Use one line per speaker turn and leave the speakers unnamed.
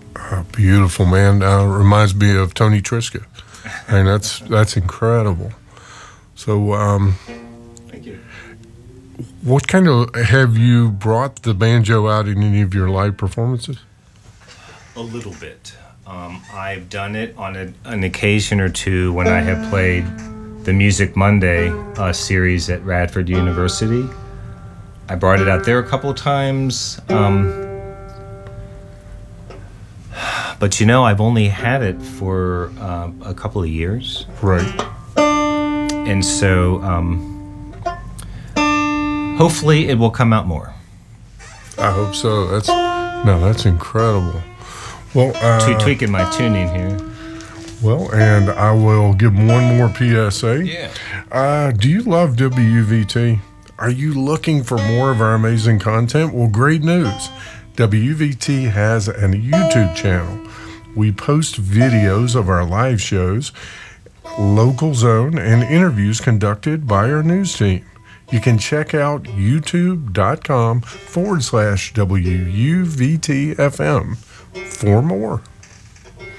Beautiful, man. Reminds me of Tony Triska. And that's incredible. So,
Thank you.
what kind of have you brought the banjo out in any of your live performances?
A little bit. I've done it on an occasion or two when I have played the Music Monday series at Radford University. I brought it out there a couple of times. But I've only had it for a couple of years.
Right.
And so hopefully it will come out more.
I hope so. That's incredible. Well,
Tweaking my tuning here.
Well, and I will give one more PSA.
Yeah.
Do you love WVT? Are you looking for more of our amazing content? Well, great news. WVT has a YouTube channel. We post videos of our live shows, local zone, and interviews conducted by our news team. You can check out youtube.com/WUVTFM for more.